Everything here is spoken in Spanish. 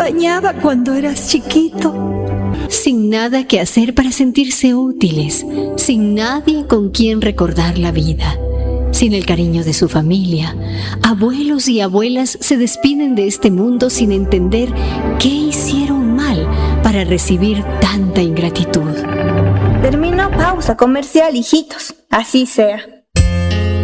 bañaba cuando eras chiquito. Sin nada que hacer para sentirse útiles, sin nadie con quien recordar la vida, sin el cariño de su familia, abuelos y abuelas se despiden de este mundo sin entender qué hicieron mal para recibir tanta ingratitud. Terminó pausa comercial, hijitos. Así sea.